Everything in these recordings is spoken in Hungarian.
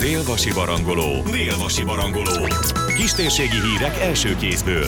Dél-Vasi Barangoló. Dél-Vasi Barangoló. Kistérségi hírek első kézből.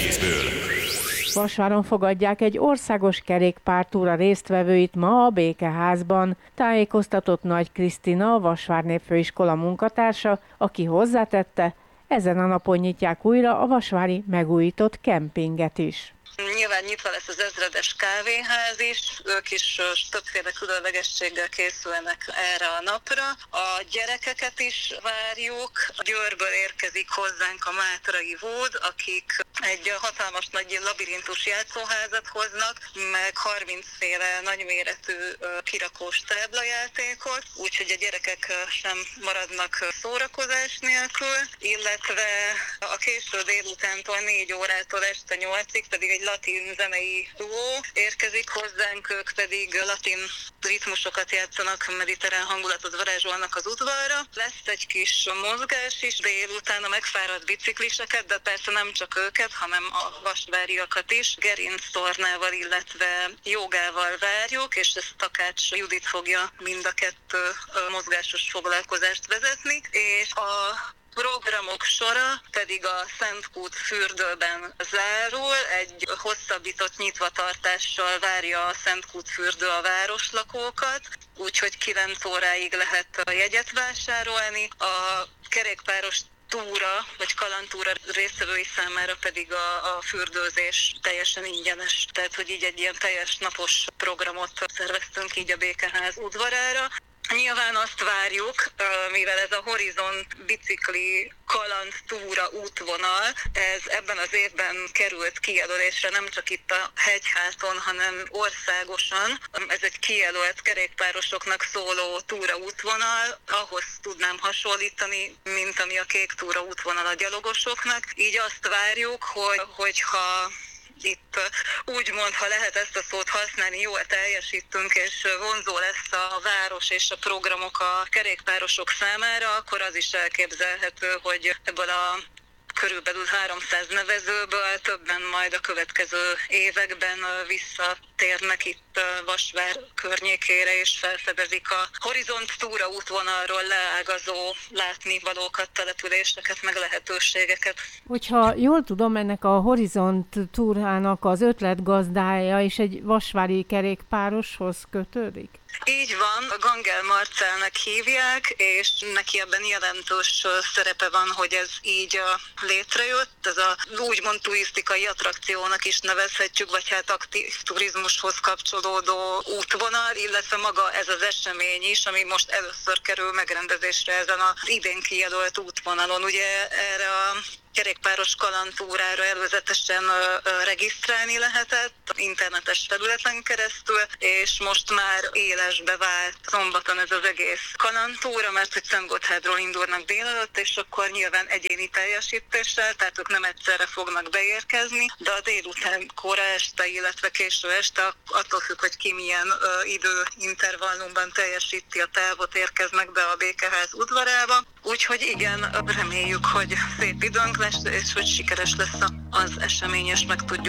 Vasváron fogadják egy országos kerékpártúra résztvevőit ma a Békeházban. Tájékoztatott Nagy Krisztina, a Vasvár Népfőiskola munkatársa, aki hozzátette, ezen a napon nyitják újra a vasvári megújított kempinget is. Nyilván nyitva lesz az ezredes kávéház is, ők is többféle különlegességgel készülnek erre a napra. A gyerekeket is várjuk. Győrből érkezik hozzánk a Mátrai Vód, akik egy hatalmas nagy labirintus játszóházat hoznak, meg 30 féle nagyméretű kirakós táblajátékot, úgyhogy a gyerekek sem maradnak szórakozás nélkül, illetve a késő délutántól 4 órától este 8-ig pedig egy latin zenei duó érkezik hozzánk, ők pedig latin ritmusokat játszanak, mediterrán hangulatot varázsolnak az udvarra. Lesz egy kis mozgás is délután, a megfáradt bicikliseket, de persze nem csak őket, hanem a vasváriakat is. Gerinctornával, illetve jogával várjuk, és ezt Takács Judit fogja mind a kettő mozgásos foglalkozást vezetni, és a programok sora pedig a Szentkút fürdőben zárul, egy hosszabbított nyitvatartással várja a Szentkút fürdő a városlakókat, úgyhogy 9 óráig lehet jegyet vásárolni. A kerékpáros túra, vagy kalandtúra résztvevői számára pedig a fürdőzés teljesen ingyenes. Tehát, hogy így egy ilyen teljes napos programot szerveztünk így a Békeház udvarára. Nyilván azt várjuk, mivel ez a Horizont bicikli kalandtúra útvonal, ez ebben az évben került kijelölésre nem csak itt a hegyháton, hanem országosan. Ez egy kijelölt kerékpárosoknak szóló túra útvonal, ahhoz tudnám hasonlítani, mint ami a kék túra útvonal a gyalogosoknak. Így azt várjuk, hogyha itt úgymond, ha lehet ezt a szót használni, jól teljesítünk, és vonzó lesz a város és a programok a kerékpárosok számára, akkor az is elképzelhető, hogy ebből a körülbelül 300 nevezőből többen majd a következő években visszatérnek itt Vasvár környékére, és felfedezik a Horizont túra útvonalról leágazó látnivalókat, településeket, meg lehetőségeket. Hogyha jól tudom, ennek a Horizont túrának az ötletgazdája és egy vasvári kerékpároshoz kötődik? Így van, a Gangel Marcelnek hívják, és neki ebben jelentős szerepe van, hogy ez így létrejött. Ez a úgymond turisztikai attrakciónak is nevezhetjük, vagy hát aktív turizmushoz kapcsolódó útvonal, illetve maga ez az esemény is, ami most először kerül megrendezésre ezen az idén kijelölt útvonalon. Ugye erre a kerékpáros kalandtúrára előzetesen regisztrálni lehetett internetes felületen keresztül, és most már élesbe vált szombaton ez az egész kalandtúra, mert hogy Szentgotthádról indulnak délelőtt, és akkor nyilván egyéni teljesítéssel, tehát ők nem egyszerre fognak beérkezni, de a délután kora este, illetve késő este, attól függ, hogy ki milyen időintervallumban teljesíti a távot, érkeznek be a Békeház udvarába. Úgyhogy igen, reméljük, hogy szép időnk lesz, és hogy sikeres lesz az esemény, és meg tudjuk